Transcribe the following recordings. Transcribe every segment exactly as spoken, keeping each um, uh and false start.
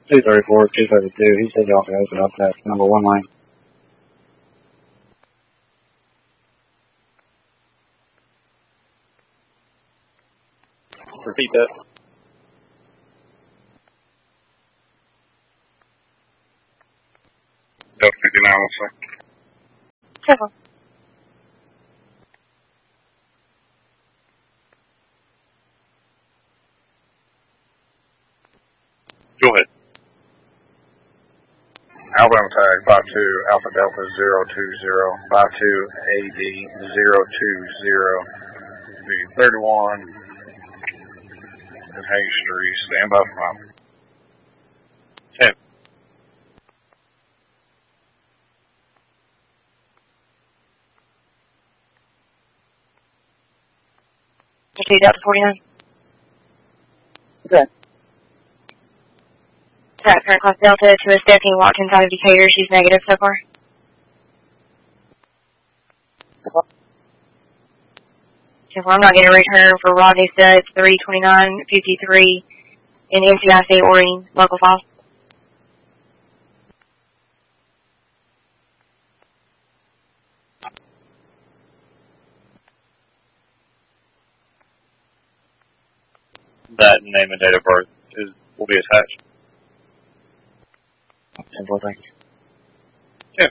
two thirty-four, two thirty-two. He said y'all can open up that number one line. Repeat that. Delta fifty-nine, one second. Several. Go ahead. Alabama tag five two Alpha Delta zero two zero five two A D zero two zero the thirty-one in Hayes Street. Stand by for mine. ten. Two Delta forty-nine. Okay. Attack current class Delta to a Stephanie Watkins out of Decatur. She's negative so far. So I'm not getting a return for Rodney Studs, three twenty-nine fifty-three in N C I C Orient, local file. That name and date of birth is will be attached. Simple, thank you. Yeah.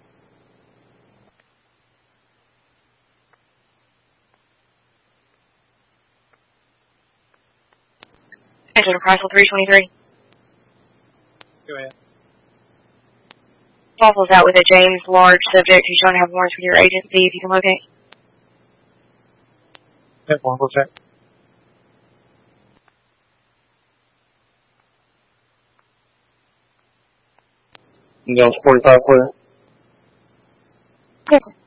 Enter to Chrysler three twenty-three. Go ahead. Fossil's out with a James Large subject who's trying to have warrants with your agency if you can locate. Yep, one, we'll check. Delta forty-five, clear. Yes, sir.